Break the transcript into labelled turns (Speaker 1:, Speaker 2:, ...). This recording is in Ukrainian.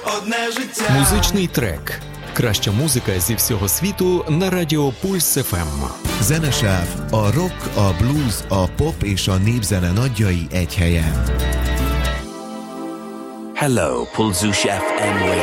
Speaker 1: одне життя.
Speaker 2: Музичний трек. Краща музика зі всього світу на радіо Пульс ФМ.
Speaker 3: Zenesáv, a rock, a blues, a pop és a népzene nagyjai egy helyen.
Speaker 4: Hello, Pulzush FM Radio.